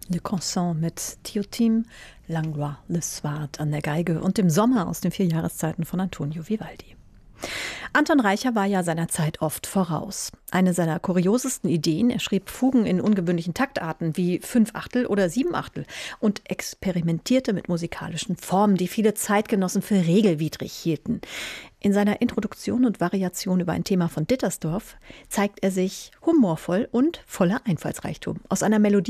Le Canson mit Tiotim Langlois Le Swart an der Geige und dem Sommer aus den 4 Jahreszeiten von Antonio Vivaldi. Anton Reicher war ja seiner Zeit oft voraus. Eine seiner kuriosesten Ideen, er schrieb Fugen in ungewöhnlichen Taktarten wie 5/8 oder 7/8 und experimentierte mit musikalischen Formen, die viele Zeitgenossen für regelwidrig hielten. In seiner Introduktion und Variation über ein Thema von Dittersdorf zeigt er sich humorvoll und voller Einfallsreichtum. Aus einer Melodie